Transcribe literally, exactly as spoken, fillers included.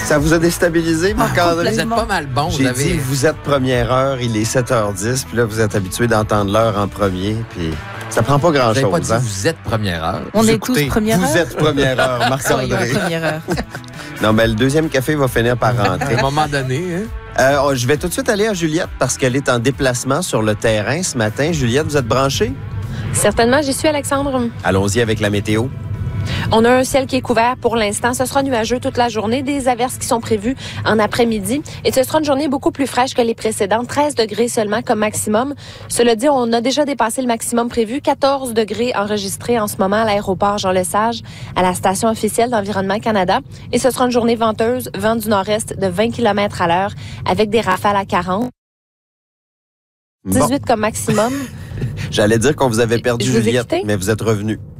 Ça vous a déstabilisé, Marc-André? Vous êtes pas mal bon. J'ai vous avez... dit, vous êtes première heure, il est sept heures dix, puis là, vous êtes habitué d'entendre l'heure en premier, puis ça prend pas Vous n'avez grand-chose. pas dit Hein? vous êtes première heure. On Vous est écoutez, tous première heure. Vous êtes première heure, Soyons Marc-André. première heure. Non, mais le deuxième café va finir par À rentrer. un moment donné, hein? Euh, je vais tout de suite aller à Juliette parce qu'elle est en déplacement sur le terrain ce matin. Juliette, vous êtes branchée? Certainement, j'y suis, Alexandre. Allons-y avec la météo. On a un ciel qui est couvert pour l'instant. Ce sera nuageux toute la journée. Des averses qui sont prévues en après-midi. Et ce sera une journée beaucoup plus fraîche que les précédentes. treize degrés seulement comme maximum. Cela dit, on a déjà dépassé le maximum prévu. quatorze degrés enregistrés en ce moment à l'aéroport Jean-Lesage, à la station officielle d'Environnement Canada. Et ce sera une journée venteuse, vent du nord-est de vingt kilomètres à l'heure avec des rafales à quarante. dix-huit Bon. comme maximum. J'allais dire qu'on vous avait perdu, Je vous ai Juliette, quitté? mais vous êtes revenue.